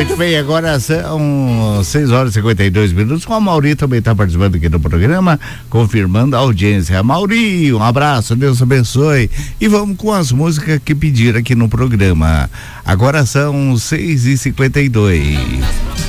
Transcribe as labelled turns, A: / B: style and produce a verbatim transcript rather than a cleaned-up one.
A: Muito bem, agora são seis horas e cinquenta e dois minutos. O Mauri também está participando aqui do programa, confirmando a audiência. Mauri, um abraço, Deus abençoe. E vamos com as músicas que pediram aqui no programa. Agora são seis e cinquenta e dois.